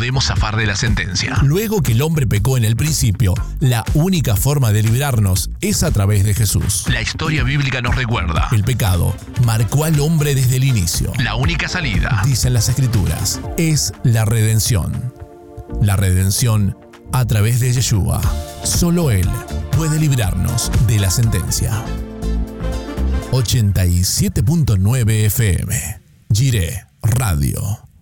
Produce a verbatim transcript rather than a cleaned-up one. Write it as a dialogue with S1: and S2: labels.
S1: podemos zafar de la sentencia.
S2: Luego que el hombre pecó en el principio, la única forma de librarnos es a través de Jesús.
S1: La historia bíblica nos recuerda.
S2: El pecado marcó al hombre desde el inicio.
S1: La única salida,
S2: dicen las Escrituras, es la redención. La redención a través de Yeshua. Solo Él puede librarnos de la sentencia. ochenta y siete punto nueve F M. Jireh Radio.